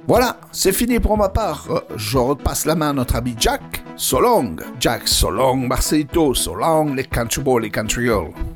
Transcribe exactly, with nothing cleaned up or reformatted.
Voilà, c'est fini pour ma part. Euh, Je repasse la main à notre ami Jack. So long, Jack, so long, Marcelito, so long, les country boys, les country girls.